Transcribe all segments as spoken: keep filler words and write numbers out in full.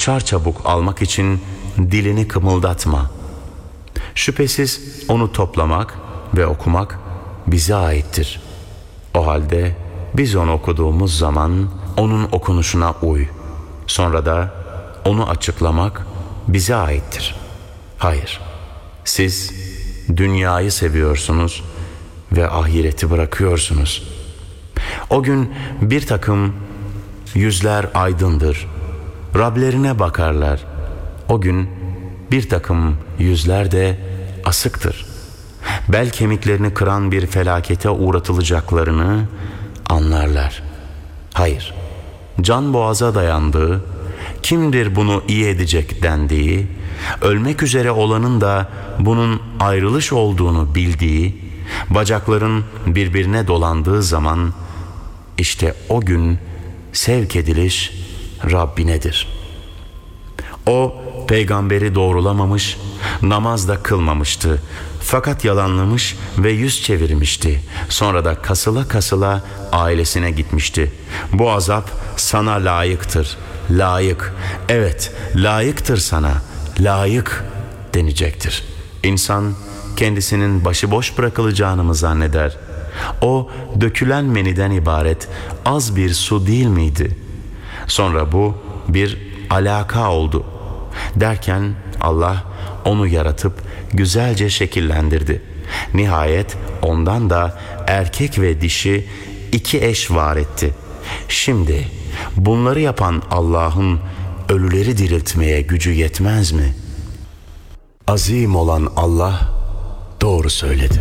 çarçabuk almak için dilini kımıldatma. Şüphesiz onu toplamak ve okumak bize aittir. O halde biz onu okuduğumuz zaman onun okunuşuna uy. Sonra da onu açıklamak bize aittir. Hayır, siz dünyayı seviyorsunuz ve ahireti bırakıyorsunuz. O gün bir takım yüzler aydındır, Rablerine bakarlar. O gün bir takım yüzler de asıktır. Bel kemiklerini kıran bir felakete uğratılacaklarını anlarlar. Hayır, can boğaza dayandığı, kimdir bunu iyi edecek dendiği, ölmek üzere olanın da bunun ayrılış olduğunu bildiği, bacakların birbirine dolandığı zaman, işte o gün sevk ediliş Rabbinedir. O peygamberi doğrulamamış, namaz da kılmamıştı. Fakat yalanlamış ve yüz çevirmişti. Sonra da kasıla kasıla ailesine gitmişti. Bu azap sana layıktır. Layık. Evet, layıktır sana. Layık denecektir. İnsan kendisinin başıboş bırakılacağını mı zanneder? O dökülen meniden ibaret az bir su değil miydi? Sonra bu bir alaka oldu. Derken Allah onu yaratıp güzelce şekillendirdi. Nihayet ondan da erkek ve dişi iki eş var etti. Şimdi bunları yapan Allah'ın ölüleri diriltmeye gücü yetmez mi? Azim olan Allah doğru söyledi.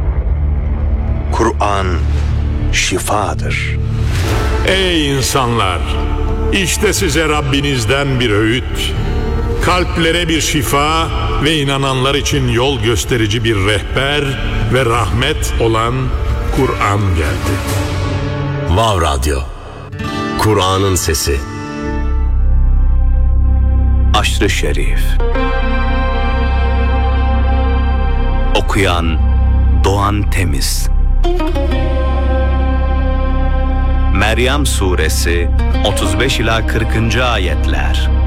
Kur'an şifadır. Ey insanlar! İşte size Rabbinizden bir öğüt, kalplere bir şifa ve inananlar için yol gösterici bir rehber ve rahmet olan Kur'an geldi. Vav Radyo, Kur'an'ın sesi. Aşr-ı Şerif. Okuyan Doğan Temiz. Meryem Suresi otuz beş ila kırkıncı ayetler.